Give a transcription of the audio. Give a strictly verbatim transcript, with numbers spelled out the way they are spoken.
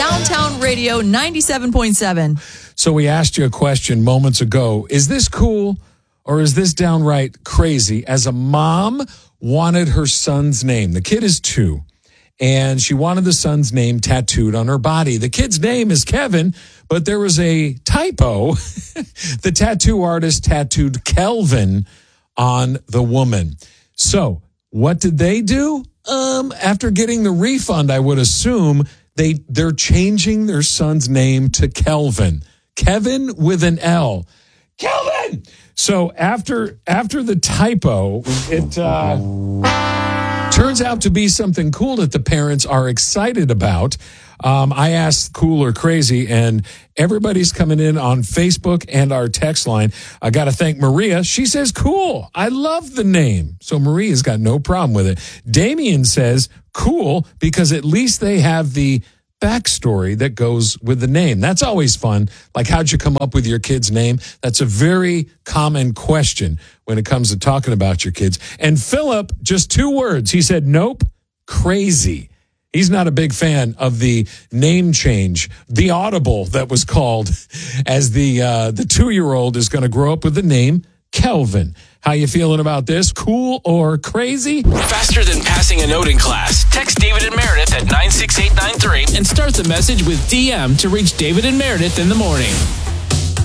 Downtown Radio ninety-seven point seven. So we asked you a question moments ago. Is this cool or is this downright crazy? As a mom wanted her son's name. The kid is two, and she wanted the son's name tattooed on her body. The kid's name is Kevin, but there was a typo. The tattoo artist tattooed Kelvin on the woman. So what did they do? Um, after getting the refund, I would assume they, they're changing their son's name to Kelvin. Kevin with an L. Kelvin! So after after the typo, it uh, turns out to be something cool that the parents are excited about. Um, I asked cool or crazy, and everybody's coming in on Facebook and our text line. I got to thank Maria. She says cool. I love the name. So Maria's got no problem with it. Damien says cool because at least they have the backstory that goes with the name. That's always fun. Like, how'd you come up with your kid's name? That's a very common question when it comes to talking about your kids. And Philip, just two words. He said, nope, crazy. He's not a big fan of the name change, the audible that was called, as the uh, the two-year-old is going to grow up with the name Kelvin. How you feeling about this? Cool or crazy? Faster than passing a note in class. Text David and Meredith at nine six eight nine three and start the message with D M to reach David and Meredith in the morning.